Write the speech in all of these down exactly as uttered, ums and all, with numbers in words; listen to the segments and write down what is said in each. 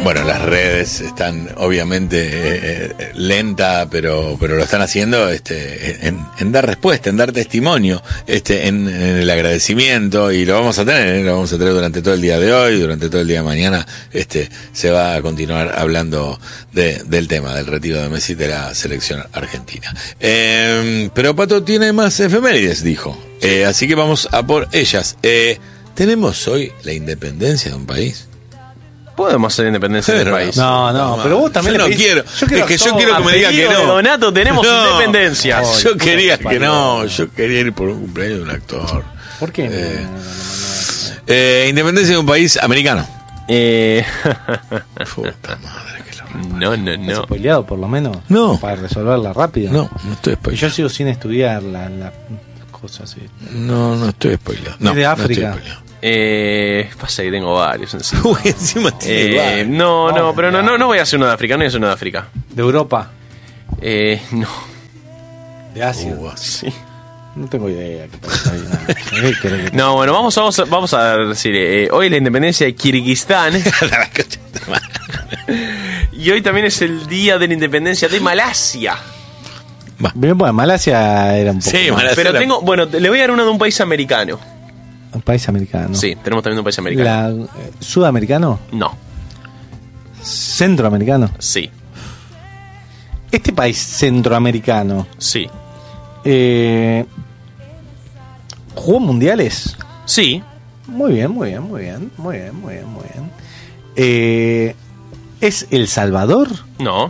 Bueno, las redes están obviamente eh, lenta, pero pero lo están haciendo este en, en dar respuesta, en dar testimonio, este en, en el agradecimiento, y lo vamos a tener, ¿eh? Lo vamos a tener durante todo el día de hoy, durante todo el día de mañana. Este se va a continuar hablando de, del tema del retiro de Messi de la selección argentina. Eh, pero Pato tiene más efemérides, dijo. Eh, así que vamos a por ellas. Eh, tenemos hoy la independencia de un país. Podemos hacer independencia Pero del país. No, no, pero vos también yo no le pedís- quiero. yo quiero es que yo todo. quiero que me diga que Apellido de no. Donato, tenemos No. independencia. Oh, Yo puta quería que que parió. no. Yo quería ir por un cumpleaños de un actor. ¿Por qué? Eh, No, no, no, no, no. Eh, independencia de un país americano. Eh, Puta madre que lo... no, no, ¿Estás no. spoileado por lo menos? No. Para resolverla rápido. No, no estoy Y spoileado. yo sigo sin estudiar la, la cosa así. No, no estoy spoileado. No, Es de no África. estoy spoileado. Eh, pasa que tengo varios encima. Uy, encima tiene Eh, igual. no, no, Oh, pero no, no. no, no voy a hacer uno de África, no voy a hacer uno de África. ¿De Europa? Eh, no. ¿De Asia? Uh, Sí. No tengo idea. ¿Qué pasa ahí? Nada. ¿Qué querés que- No, bueno, vamos, vamos, a, vamos a decir, eh, hoy es la independencia de Kirguistán La concha de tu madre. y hoy también es el día de la independencia de Malasia. Bien, bueno, Malasia era un poco Sí, más- Malasia. Pero la- tengo, bueno, te- le voy a dar uno de un país americano. un país americano. Sí, tenemos también un país americano. La, eh, ¿Sudamericano? No, ¿Centroamericano? sí, Este país centroamericano sí, eh, ¿jugó mundiales? sí, Muy bien, muy bien, muy bien, muy bien, muy bien, muy bien. Eh, ¿Es El Salvador? no.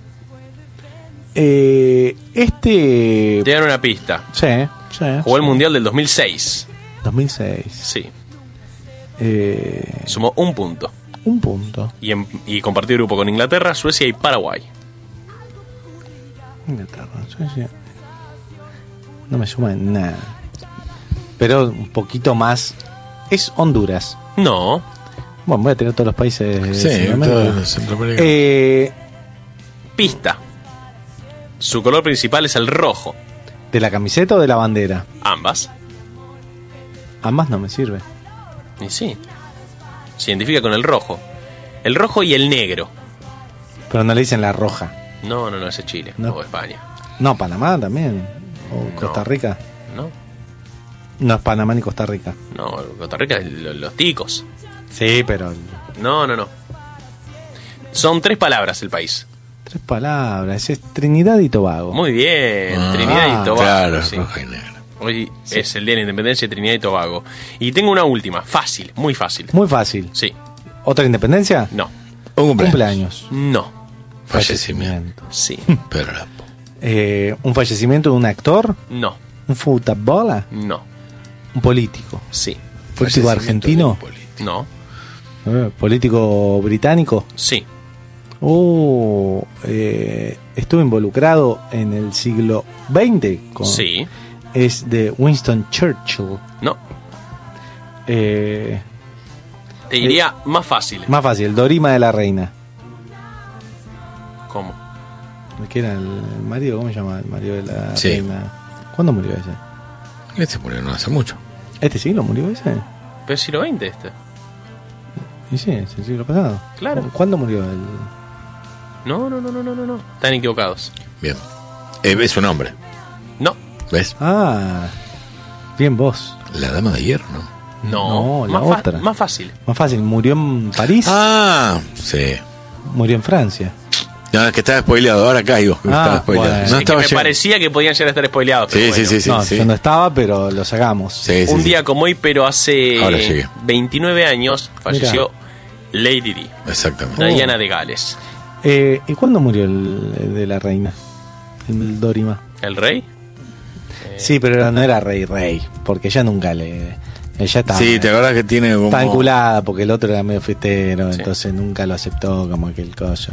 Eh, este... Te dan una pista. Sí, sí. Jugó el Mundial del dos mil seis. dos mil seis. Sí, Eh, sumó un punto. un punto. Y, en- y compartió grupo con Inglaterra, Suecia y Paraguay. Inglaterra, Suecia. No me suma en nada. Pero un poquito más. Es Honduras. No, Bueno, voy a tener todos los países de Sí, Centroamérica. todo Centroamérica. Eh, pista. Su color principal es el rojo. ¿De la camiseta o de la bandera? Ambas. Ambas no me sirve. Y sí. Se identifica con el rojo. El rojo y el negro. Pero no le dicen la roja. No, no, no, ese es Chile. No. O España. No, Panamá también. O Costa Rica. No, No es Panamá ni Costa Rica. no, Costa Rica es lo- los ticos. Sí, pero No, no, no. Son tres palabras el país. tres palabras. Es Trinidad y Tobago. Muy bien, Ah, Trinidad y Tobago. Claro, sí. roja y negra. Hoy es el día de la independencia de Trinidad y Tobago. Y tengo una última, fácil, muy fácil. Muy fácil. Sí, ¿Otra independencia? no, Un cumpleaños. Cumpleaños. no, Fallecimiento. sí, Pero la... Eh, un fallecimiento de un actor. no, Un futbolista. no, Un político. sí, Político fallecimiento argentino. de un político. no, Eh, político británico. sí, Oh, eh, estuvo involucrado en el siglo veinte. Con, sí, Es de Winston Churchill. no. Eh, Te diría más fácil. más fácil, Dorima de la Reina. ¿Cómo? ¿Qué era el marido? ¿Cómo se llama el marido de la Sí. reina? ¿Cuándo murió ese? Este murió no hace mucho. ¿Este siglo murió ese? Pero es siglo veinte este. Y sí, es el siglo pasado. Claro. ¿Cuándo murió el...? No, no, no, no, no, no, no. Están equivocados. Bien. Eh, es un hombre. No, ¿Ves? Ah, bien vos. La dama de hierro, ¿no? no, No, la más, fa- otra. más fácil. Más fácil, murió en París, Ah, sí. murió en Francia. No, es que estaba spoileado, ahora caigo. que Ah, estaba spoileado. bueno. No Es que estaba me llegando. parecía que podían llegar a estar spoileados. Sí, pero sí, bueno. sí, sí, no, sí. yo no estaba, pero lo sacamos. Sí, sí, Un sí. día como hoy, pero hace Ahora llegué. veintinueve años, falleció Lady Di, Exactamente. Diana de Gales. Eh, ¿Y cuándo murió el, el de la reina? El Dorima. ¿El rey? Sí, pero no era rey, rey. Porque ella nunca le... Ella estaba, Sí, te acuerdas que tiene como... estaba enculada porque el otro era medio fiestero, Sí. entonces nunca lo aceptó como aquel coso.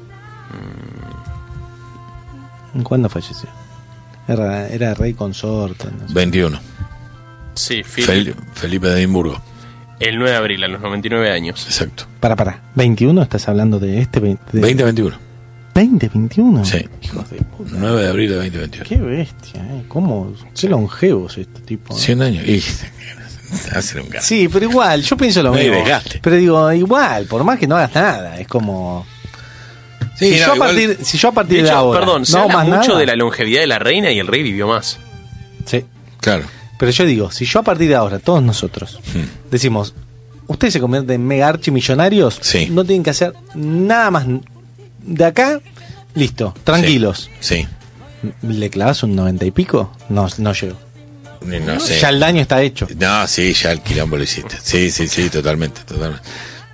¿Cuándo falleció? Era, era rey consorte. No sé. veintiuno. Sí, Philip. Fel- Felipe de Edimburgo. El nueve de abril, a los noventa y nueve años. Exacto. Para, para. ¿veintiuno estás hablando de este? veinte, de- veinte veintiuno. ¿veinte, veintiuno? Sí. Hijos de puta. nueve de abril de veinte veintiuno. Qué bestia, ¿eh? ¿Cómo? Qué longevos este tipo. ¿eh? cien años. Y Hacer un gasto. Sí, pero igual, yo pienso lo No hay mismo. desgaste. Pero digo, igual, por más que no hagas nada, es como... Sí, si, no, yo a igual- partir, si yo a partir De de, hecho, ahora perdón, se no hago habla más mucho nada, de la longevidad de la reina y el rey vivió más. Sí, Claro. pero yo digo, si yo a partir de ahora, todos nosotros, Hmm. decimos, ustedes se convierten en mega archimillonarios, Sí. no tienen que hacer nada más de acá, listo, tranquilos. Sí. ¿Le clavas un noventa y pico? No, no llego. Ni- No sé. Ya el daño está hecho. No, sí, ya el quilombo lo hiciste. Sí, sí, sí, totalmente, totalmente.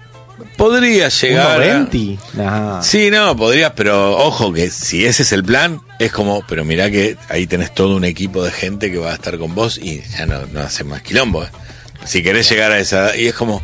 Podría ¿Un llegar. a- noventa? Nah. Sí, no, podrías, pero ojo que si ese es el plan, es como, pero mirá que ahí tenés todo un equipo de gente que va a estar con vos y ya no, no hace más quilombo. ¿eh? Si querés llegar a esa edad, y es como,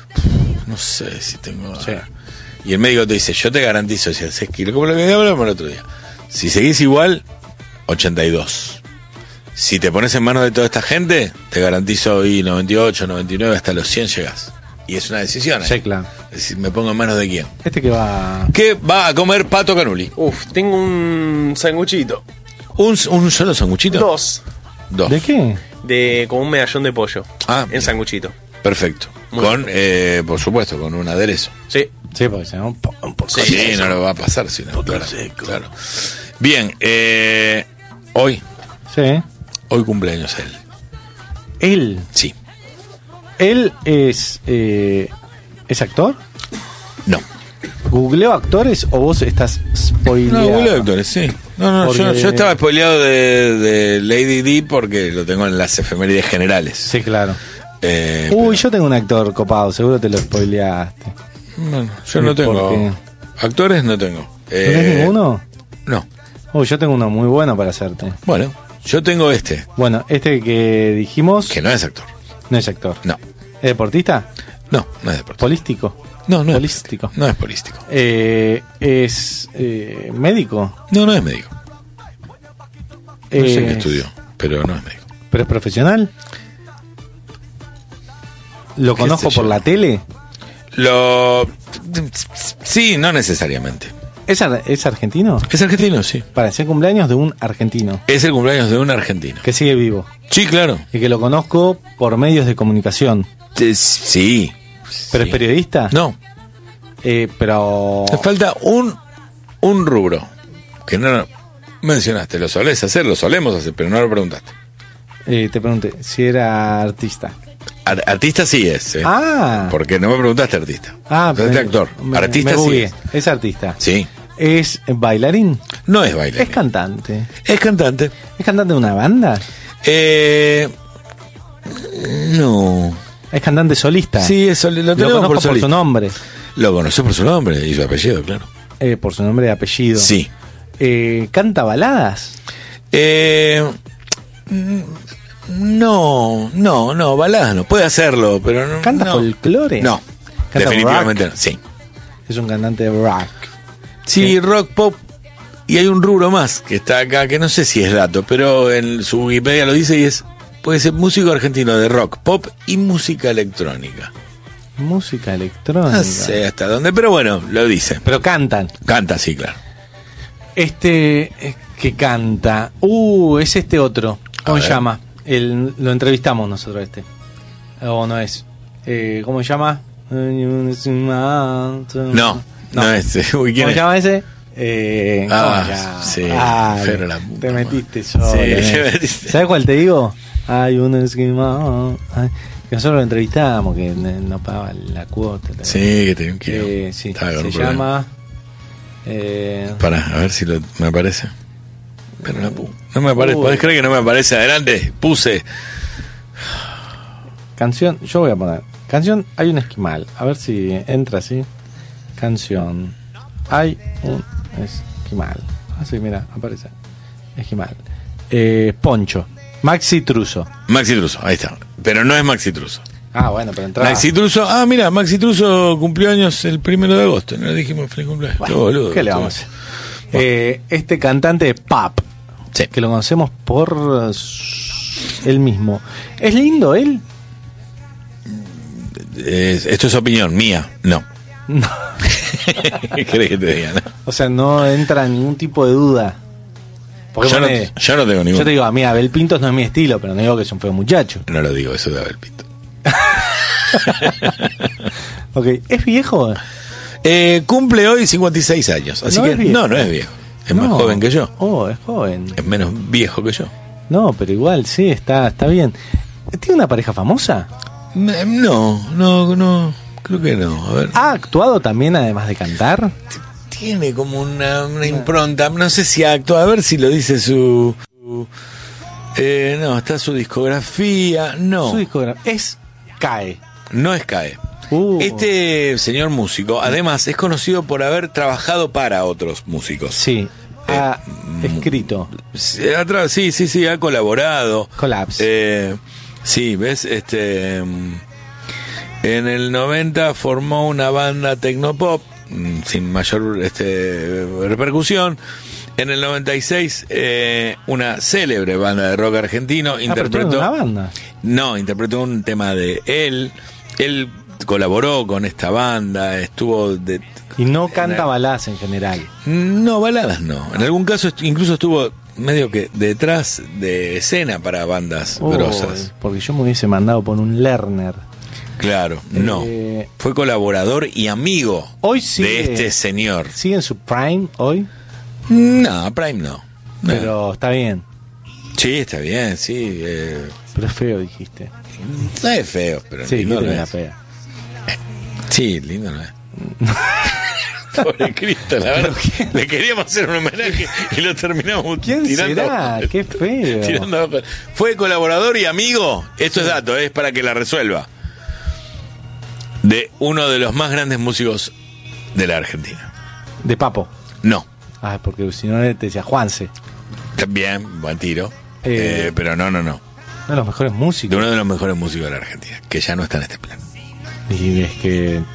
no sé si tengo... Sí. Y el médico te dice, yo te garantizo, si haces kilo, como lo que hablamos el otro día, si seguís igual, ochenta y dos. Si te pones en manos de toda esta gente, te garantizo hoy noventa y ocho, noventa y nueve, hasta los cien llegás. Y es una decisión. ¿eh? Sí, claro. Es decir, me pongo en manos de quién. Este que va... ¿Qué va a comer Pato Canuli? Uf, tengo un sanguchito. ¿Un, un solo sanguchito? Dos. Dos. ¿De qué? De, con un medallón de pollo. Ah, en bien. sanguchito. Perfecto. Muy Con, eh, por supuesto, con un aderezo. Sí. Sí, porque se un, po- un poco Sí, seco. no lo va a pasar, sino, poco claro, seco. claro. Bien, eh, hoy, Sí. hoy cumpleaños él. Él. Sí. Él es... Eh, ¿Es actor? No. ¿Googleo actores o vos estás spoileando? No, Google Doctores, sí. No, no, yo, Porque- yo estaba spoileado de, de Lady Di porque lo tengo en las efemérides generales. Sí, claro. Eh, Uy, pero- yo tengo un actor copado, seguro te lo spoileaste. bueno, yo no ¿Y por tengo. qué? Actores no tengo. ¿No tenés Eh, ninguno? No. Uy, yo tengo uno muy bueno para hacerte. Bueno, yo tengo este, Bueno, este que dijimos que no es actor. no es actor. No, ¿Es deportista? no, no es deportista. ¿Polístico? No, no es Polístico. No es político. Eh, ¿Es eh, médico? No, no es médico. No sé qué Es- estudió, pero no es médico. ¿Pero es profesional? ¿Lo ¿Qué conozco sé por yo? la tele? Lo. Sí, no necesariamente. ¿Es, ar- ¿Es argentino? Es argentino, sí. Para ser cumpleaños de un argentino Es el cumpleaños de un argentino. que sigue vivo Sí, claro. y que lo conozco por medios de comunicación. Eh, Sí. ¿Pero Sí. es periodista? No, Eh, pero... te falta un, un rubro que no mencionaste. Lo solés hacer, lo solemos hacer, pero no lo preguntaste. Eh, te pregunté si era artista. Ar- artista sí es, ¿eh? Ah, Porque no me preguntaste artista. ah Preguntaste actor. me- Artista me sí bugueé. es. Es artista. Sí. ¿Es bailarín? No es bailarín. ¿Es cantante? Es cantante. ¿Es cantante de una banda? Eh, no. ¿Es cantante solista? Sí, eso lo Lo tenemos conozco por, por, solista. su nombre. Lo conocí por su nombre y su apellido, claro. Eh, por su nombre y apellido. Sí. Eh, ¿Canta baladas? Eh, mm, no, no, no, baladas no. Puede hacerlo, pero no. ¿Canta no. folclore? No, ¿Canta definitivamente rock? no. Sí. Es un cantante de rock. Sí, rock, pop. Y hay un rubro más que está acá, que no sé si es dato, pero en su Wikipedia lo dice y es. Puede ser músico argentino de rock, pop y música electrónica. Música electrónica. No sé hasta dónde, pero bueno, lo dice. Pero cantan. Canta, sí, claro. Este eh, que canta. Uh, es este otro. ¿Cómo A se ver. llama? El, lo entrevistamos nosotros este. O no es. Eh, ¿Cómo se llama? No, No. no, es. Uy, ¿quién ¿Cómo es? se llama ese? Eh, ¿cómo Ah, se llama? sí, Ah, pero la puta te madre. metiste solo. Sí, eh. te metiste. ¿Sabes cuál te digo? Hay un esquema. Ay, que nosotros lo entrevistábamos, que ne- no pagaba la cuota. la- Sí, que tenía un kilo. Eh, sí, Estaba con se un problema. llama. Eh, Pará, a ver si lo, me aparece. Pero la pu- no me aparece. Uy. ¿Podés creer que no me aparece? Adelante, puse. Canción, yo voy a poner. Canción, hay un esquimal. A ver si entra así. Canción. Hay un esquimal. Así, mira, aparece. Esquimal. Eh, Poncho. Maxi Truso. Maxi Truso, ahí está. Pero no es Maxi Truso. Ah, bueno, pero entra. Maxi Truso, ah, mira, Maxi Truso cumplió años el primero de agosto. No le dijimos feliz cumpleaños. Bueno, Qué boludo, ¿qué le todo. vamos a hacer? Eh, este cantante de pop. Sí. Que lo conocemos por eh, él mismo. ¿Es lindo él? Es- esto es opinión mía, no. No. ¿Qué querés que te diga? No? O sea, no entra ningún tipo de duda. Porque Yo, no, pone- yo no tengo yo ningún. te digo, a mí Abel Pintos no es mi estilo, pero no digo que es un feo muchacho. No lo digo, eso de Abel Pinto. Ok, ¿es viejo? Eh, cumple hoy cincuenta y seis años, así No que es viejo. no, no es viejo. Es No. más joven que yo. Oh, es joven. Es menos viejo que yo. No, pero igual, sí, está, está bien. ¿Tiene una pareja famosa? No, no, no, creo que no. A ver. ¿Ha actuado también además de cantar? Tiene como una, una impronta, no sé si acto, a ver si lo dice su... su- eh, no, está su discografía, no, Su discografía es CAE. no es CAE. Uh, Este señor músico, además, es conocido por haber trabajado para otros músicos. Sí, ha Eh, escrito. Sí, ha tra- sí, sí, sí, ha colaborado. Collapse. Eh, sí, ves, este... mm, en el noventa formó una banda tecnopop mm, sin mayor este, repercusión. En el noventa y seis eh, una célebre banda de rock argentino Ah, pero tiene interpretó una banda. no, interpretó un tema de él. Él colaboró con esta banda, estuvo de Y no canta en el- baladas en general. no, baladas no. En algún caso est- incluso estuvo medio que detrás de escena para bandas Oh, grosas. porque yo me hubiese mandado por un Lerner. Claro, no. Eh, Fue colaborador y amigo Hoy sigue, de este señor. sigue en su prime hoy, No, Prime no. No. pero está bien. Sí, está bien, sí. Eh, Pero es feo, dijiste. no es feo, pero Sí, lindo que no tiene la es. fea. Sí, lindo no es. Pobre Cristo, la verdad. Le queríamos hacer un homenaje y lo terminamos ¿Quién tirando. será? Qué feo. tirando abajo. Fue colaborador y amigo, esto es dato, es para que la resuelva, de uno de los más grandes músicos de la Argentina. De Papo. No, Ah, porque si no te decía Juanse. también, buen tiro. Eh, Eh, pero no, no, no. Uno de los mejores De músicos. uno de los mejores músicos de la Argentina, que ya no está en este plano. Y es que. eh,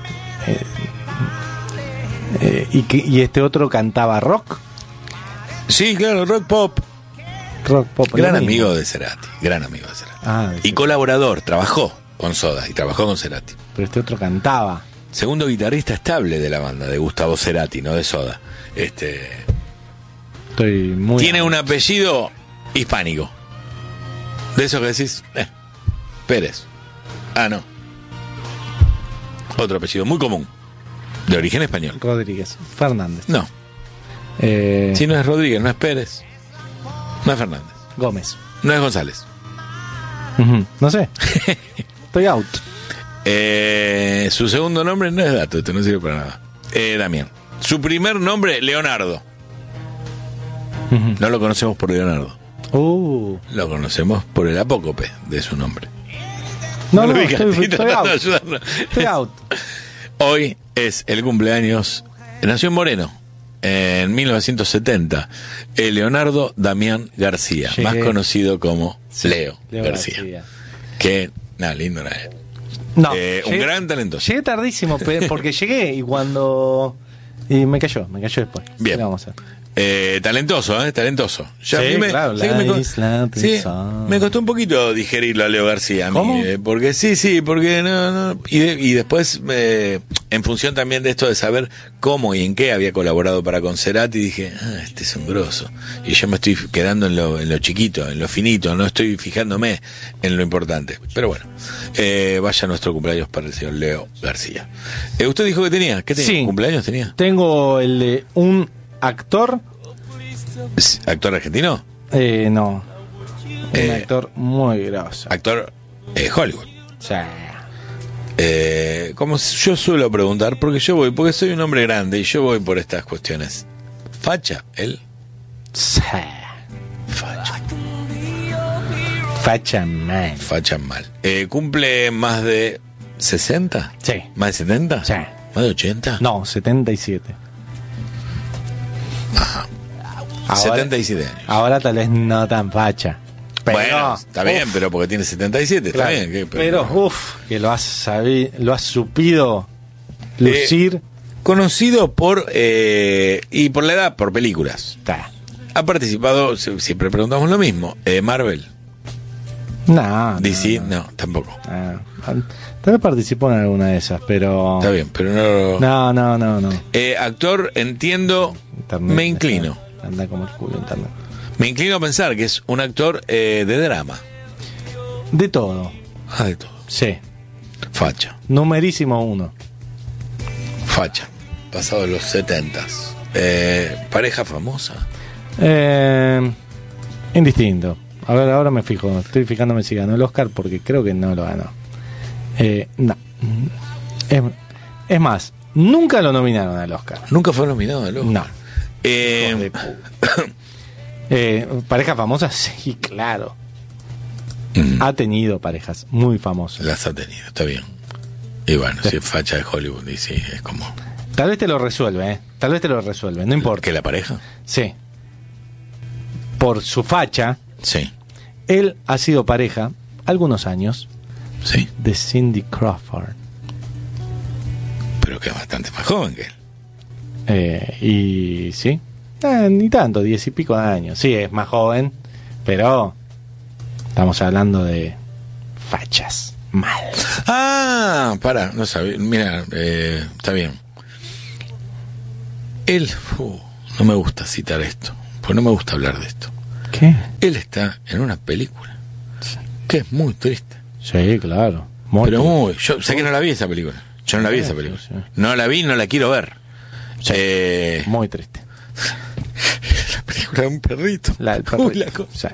eh, y que y este otro cantaba rock. Sí, claro, rock pop. Rock pop. Gran lo mismo. amigo de Cerati, gran amigo de Cerati. Ah, de Y Cerati. colaborador, trabajó con Soda y trabajó con Cerati. Pero este otro cantaba. Segundo guitarrista estable de la banda, de Gustavo Cerati, no de Soda. Este, Estoy muy. tiene un apellido hispánico. De esos que decís, eh, Pérez. Ah, no. Otro apellido muy común. De origen español. Rodríguez. Fernández. No. Eh, Si no es Rodríguez, no es Pérez. No es Fernández. Gómez. No es González. Ujú, no sé. Estoy out. Eh, su segundo nombre no es dato, esto no sirve para nada. Eh, Damián. Su primer nombre, Leonardo. Ujú. No lo conocemos por Leonardo. Uh, Lo conocemos por el apócope de su nombre. no, no, lo ubicas, estoy, estoy estoy tratando out. de ayudarlo. Estoy out. Hoy es el cumpleaños. Nació en Moreno en mil novecientos setenta. El Leonardo Damián García, Llegué. más conocido como Sí, Leo, Leo García. García. Que, nada, lindo era él. No, Eh, un llegué- gran talentoso. Llegué tardísimo, pe- porque llegué y cuando. Y me cayó, me cayó después. Bien. ¿Qué vamos a hacer? Eh, talentoso, ¿eh? Talentoso. Ya Sí, a mí me, claro, sé la que me co- isla sí, pensar. me costó un poquito digerirlo a Leo García a mí, ¿Cómo? eh, porque sí, sí, porque no, no y, de- y después eh, en función también de esto de saber cómo y en qué había colaborado para con Cerati, dije, ah, este es un grosso, y yo me estoy quedando en lo, en lo chiquito, en lo finito, no estoy fijándome en lo importante, pero bueno, eh, vaya nuestro cumpleaños para el señor Leo García. Eh, usted dijo que tenía, ¿qué tenía? Sí. ¿Cumpleaños tenía? Tengo el de un actor. ¿Es ¿Actor argentino? Eh, no. Un Eh, actor muy grosso. Actor eh, Hollywood. Sí. Eh, como yo suelo preguntar, porque yo voy, porque soy un hombre grande y yo voy por estas cuestiones. ¿Facha? ¿Él? Sí. Facha. Facha man. Facha mal. Eh, ¿Cumple más de sesenta? Sí. ¿Más de setenta? Sí. ¿Más de ochenta? No, setenta y siete. Ahora, setenta y siete años. ahora tal vez no tan facha. Pero, bueno, está bien, uf, pero porque tiene setenta y siete, claro. está bien. ¿qué? Pero, uff, que lo has sabido, lo has supido lucir. Conocido por, eh, y por la edad, por películas. Ta. Ha participado, si- siempre preguntamos lo mismo, eh, Marvel, No, D C, no, no, no. tampoco. Ah, tal vez participó en alguna de esas, pero. Está bien, pero no... No, no, no, no. Eh, actor, entiendo, Internet, me inclino. Anda como el culo internet. Me inclino a pensar que es un actor eh, de drama. De todo, Ah, de todo. sí. Facha. Numerísimo uno. Facha. Pasado los setentas. Eh, pareja famosa. Eh, indistinto. A ver, ahora me fijo. Estoy fijándome si ganó el Oscar porque creo que no lo ganó. Eh, no. Es, es más, nunca lo nominaron al Oscar. Nunca fue nominado al Oscar. No. Eh, eh, pareja famosa, sí, claro. mm, Ha tenido parejas muy famosas. las ha tenido, está bien. Y bueno, Sí. si es facha de Hollywood, y sí, es como. Tal vez te lo resuelve, ¿eh? Tal vez te lo resuelve, no importa. ¿Que la pareja? Sí. Por su facha, Sí, él ha sido pareja algunos años sí. de Cindy Crawford. Pero que es bastante más joven que él. Eh, y sí, eh, ni tanto, diez y pico de años. Sí, es más joven, pero estamos hablando de fachas mal. Ah, para, no sabía. Mira, eh, está bien. Él, uh, no me gusta citar esto, porque no me gusta hablar de esto. ¿Qué? Él está en una película que es muy triste. Sí, claro. Muy Pero triste. muy, yo sé que no la vi esa película. Yo no la vi esa película. Sí, sí. No la vi, no la quiero ver. Eh, Muy triste. la película de un perrito. La del Uy, perrito. la co- Sí.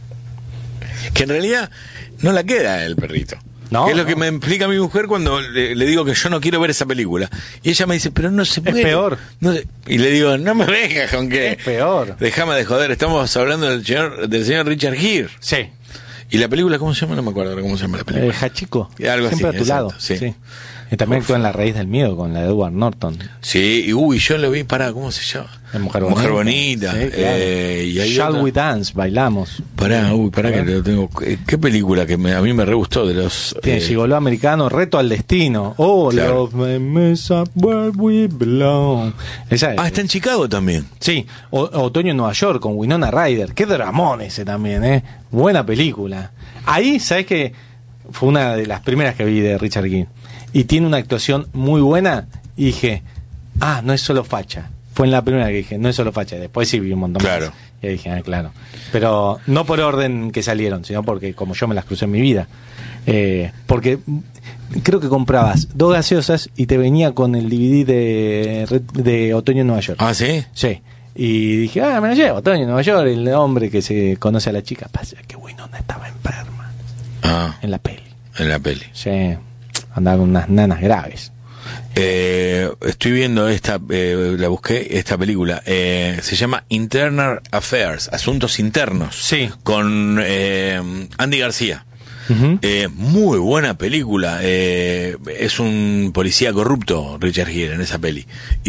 que en realidad no la queda el perrito. No, que es lo no. que me explica mi mujer cuando le, le digo que yo no quiero ver esa película. Y ella me dice, pero no se puede. peor. No se- y le digo, no me vengas con que... Es peor. Déjame de joder, estamos hablando del señor, del señor Richard Gere. Sí. ¿Y la película cómo se llama? No me acuerdo ahora cómo se llama la película. Eh, Hachiko. Algo así, Siempre a tu exacto, lado. sí. Sí. Y también actúa en La Raíz del Miedo con la de Edward Norton. Sí, y uy, yo lo vi para, ¿cómo se llama? En Mujer Bonita. Bonita. Sí, claro. eh, y hay Shall otra- We Dance, bailamos. Pará, uy, pará que lo tengo. ¿Qué película que me- a mí me re gustó de los... Tiene eh, gigoló americano, Reto al Destino. Oh, Claro. love me mess up where we belong. Esa es. Ah, está en Chicago también. Sí, o- Otoño en Nueva York con Winona Ryder. Qué dramón ese también, ¿eh? Buena película. Ahí, ¿sabes qué? Fue una de las primeras que vi de Richard Gere. Y tiene una actuación muy buena. Y dije, ah, no es solo facha. Fue en la primera que dije, no es solo facha. Después sí vi un montón Claro. más. Y ahí dije, ah, claro. Pero no por orden que salieron, sino porque como yo me las crucé en mi vida. Eh, porque creo que comprabas dos gaseosas y te venía con el D V D de, de Otoño en Nueva York. Ah, ¿sí? Sí. Y dije, ah, me lo llevo, Otoño en Nueva York, el hombre que se conoce a la chica. Pasa que Winona estaba enferma Ah, en la peli. en la peli. Sí, andaba con unas nanas graves. Eh, estoy viendo esta, eh, la busqué, esta película. Eh, se llama Internal Affairs, Asuntos Internos. Sí. Con eh, Andy García. Ujú. Eh, muy buena película. Eh, es un policía corrupto, Richard Gere, en esa peli.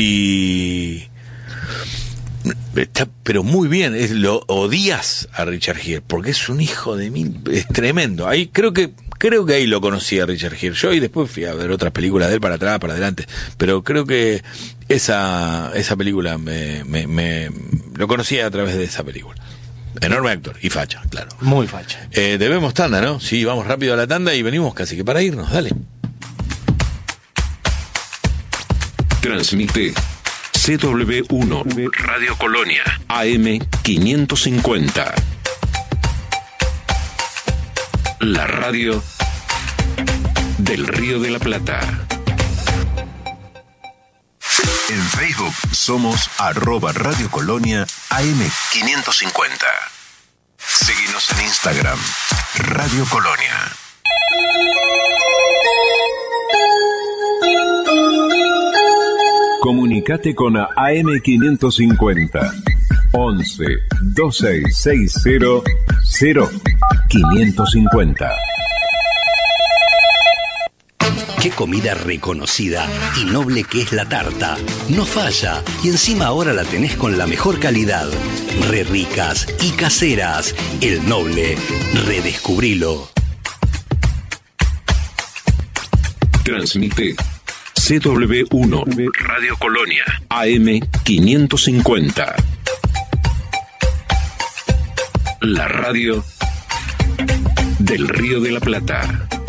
Y está, pero muy bien. Es, lo odias a Richard Gere porque es un hijo de mil. Es tremendo. Ahí creo que creo que ahí lo conocí a Richard Gere. Yo y después fui a ver otras películas de él para atrás, para adelante. Pero creo que esa esa película me, me, me lo conocí a través de esa película. Enorme actor y facha, claro. Muy facha. Eh, debemos tanda, ¿no? Sí, vamos rápido a la tanda y venimos casi que para irnos, dale. Transmite C W uno Radio Colonia A M quinientos cincuenta. La radio del Río de la Plata. En Facebook somos arroba Radio Colonia A M quinientos cincuenta. Síguenos en Instagram, Radio Colonia. Comunicate con A M quinientos cincuenta. once dos seis seis cero cero quinientos cincuenta. Qué comida reconocida y noble que es la tarta. No falla, y encima ahora la tenés con la mejor calidad. Re ricas y caseras. El Noble, redescubrilo. Transmite C W uno Radio Colonia A M quinientos cincuenta. La radio del Río de la Plata.